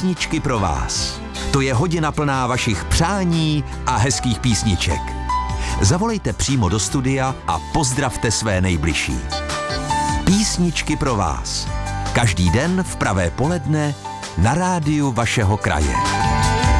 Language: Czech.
Písničky pro vás. To je hodina plná vašich přání a hezkých písniček. Zavolejte přímo do studia a pozdravte své nejbližší. Písničky pro vás. Každý den v pravé poledne na rádiu vašeho kraje.